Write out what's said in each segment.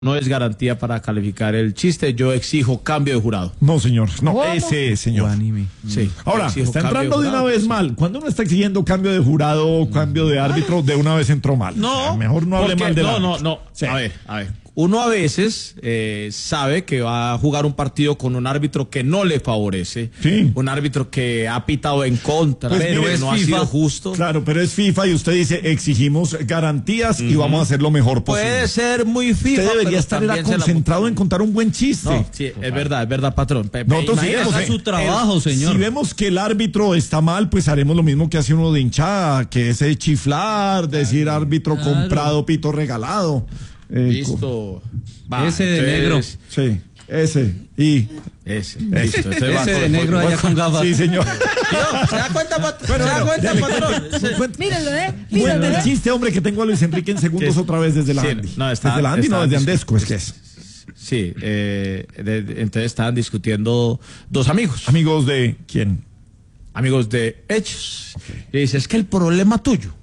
no es garantía para calificar el chiste. Yo exijo cambio de jurado. No, señor. No, ¿Cómo? ese señor. Sí. Ahora, Exijo está cambio entrando de una jurado. vez mal. Cuando uno está exigiendo cambio de jurado, cambio de árbitro, de una vez entró mal. No, O sea, mejor no hable porque- mal de no. Sí. A ver. Uno a veces sabe que va a jugar un partido con un árbitro que no le favorece, Sí. un árbitro que ha pitado en contra, Pues pero mire, no ha sido justo. Claro, pero es FIFA y usted dice exigimos garantías y vamos a hacer lo mejor posible. Puede ser muy FIFA. Usted debería pero estar también se la concentrado en contar un buen chiste. No, sí, es verdad, patrón. Nosotros sí Imagínese, hacemos su trabajo, señor. Si vemos que el árbitro está mal, pues haremos lo mismo que hace uno de hinchada, que es chiflar, decir árbitro Claro. comprado, pito regalado. Listo. Va, Ese de negro. Sí, ese. Y Ese, listo. Ese de negro allá con gafas. sí, señor. ¿Se da cuenta, patrón? Mírenlo, Cuenta el chiste, hombre, que tengo a Luis Enrique en segundos otra vez desde la Sí, Andy. no, está- desde la Andy, no, está- desde Andesco, es que es. Sí, entonces estaban discutiendo dos amigos. Amigos de quién. Amigos de ellos. Y dice, es que el problema tuyo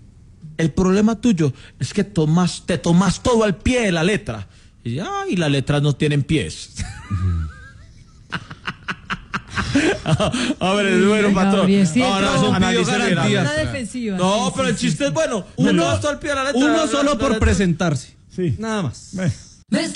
es que te tomas todo al pie de la letra. Y dice, y las letras no tienen pies. Hombre, es bueno, patrón. Gabriel, sí, Ahora entró. analice bien, Garantía. Una defensiva. No, sí, pero sí, el sí. chiste es bueno. Uno Te tomas todo al pie de la letra. solo por presentarse. Sí. Nada más. Eh.